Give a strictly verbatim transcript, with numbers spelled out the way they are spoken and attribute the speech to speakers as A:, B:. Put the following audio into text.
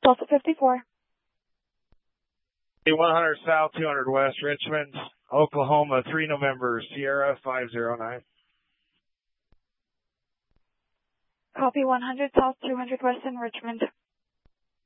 A: Delta fifty-four.
B: one hundred South, two hundred West, Richmond, Oklahoma, three November, Sierra five zero nine.
A: Copy one hundred South, two hundred West in Richmond.